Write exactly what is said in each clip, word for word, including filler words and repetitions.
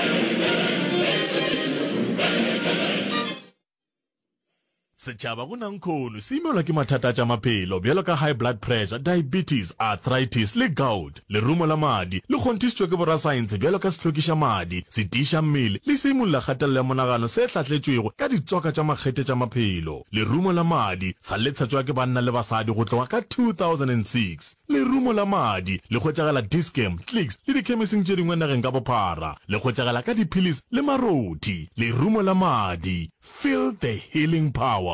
Setšhaba go nang khono se imelwa ke mathata tša maphelo bjalo ka high blood pressure, diabetes, arthritis le gout. Lerumo la madi le kgonthišitšwe ke borasaense bjalo ka sehlokiša madi, se tiiša mmele le se imolola kgatelelo ya monagano se hlatletšwego ka ditsoka tša makgete tša maphelo. Lerumo la madi sa letšhatšwa ke banna le basadi go tloga ka two thousand six. Lerumo la madi le hwetšagala Dischem, Clicks le dikhemising tše dingwe nageng ka bophara. Le hwetšagala ka diphilis le maroti. Lerumo la madi, feel the healing power.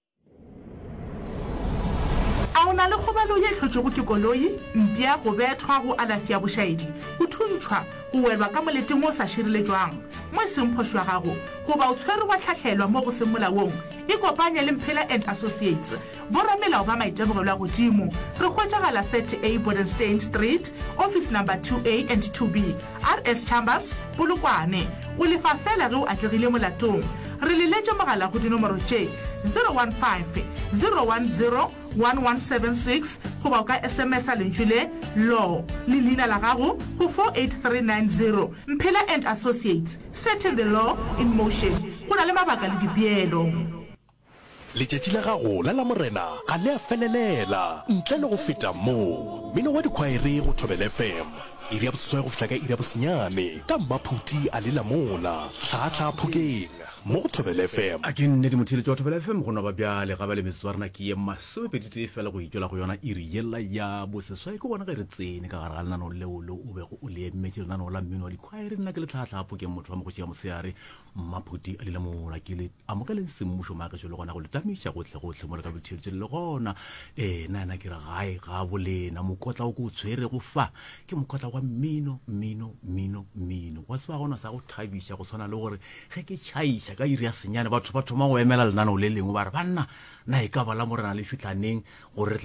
A o na le kgobalo ye hlotšego ke koloi, mpia go bethwa go alafia bošaedi, go thuntšhwa go welwa ka moleteng o sa šireletšwang mo e seng phošo ya gago goba o tshwere wa tlhatlhelwa mo go seng molaong, e kopanye le Mphela and Associates boramelao ba maitemogelo a godimo. Re hwetšagala thirty A Bodenstein Street, office number two A and two B, R S Chambers, Polokwane. O lefa fela ge o atlegile molatong. Re leletše mogala go dinomoro tše zero one five zero one zero one one seven six goba o ka S M S a lentšwe le law le leina la gago go four eight three nine zero. Mphela and Associates, setting the law in motion. Go na le mabaka le dipeelo. Letšatši la gago la la morena ga le a felelela ntle le go feta moo. Mmino wa dikhwaere go Thobela F M iri ya boseswai go fihla ka iri ya bosenyane ka Mmaphuti a le la mola tlhatlha phokeng mo go Thobela F M. A ke nnete motheletši wa Thobela F M go no ba bjale ga ba le metsotso rena ke ye masomepeditee fela go ikela go yona iri yela ya boseswai ke bona ge re tsene ka gare ga lenaneo leo le o bego o le emetše lenaneo la mmino wa dikhwaere nna ke le tlhatlha phokeng motho wa mogoši ya moseare Mmaphuti a le la mola ke le amokeleng semmušo maakeso le gona go le tamiša gotlhe-gotlhe mo le ka botheletše le gona um nana ke re gae ga bolena mokotla o ke o tshwere go fa ke mokotla wa mmino mmino mmino mmino wa tseba gona sa go thabiša go tshwana le gore ge ke tšhaiša ka iri ya senyane batho ba thoma go emela lenaneo le lengwe ba re banna na e ka ba la morena le fitlhaneng gore